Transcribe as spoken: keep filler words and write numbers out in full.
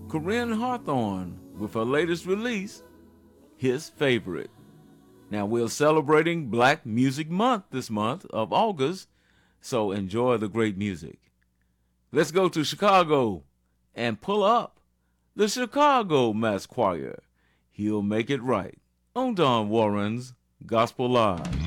Corinne Hawthorne with her latest release, His Favorite. Now, we're celebrating Black Music Month this month of August, so enjoy the great music. Let's go to Chicago and pull up the Chicago Mass Choir. He'll Make It Right on Don Warren's Gospel Live.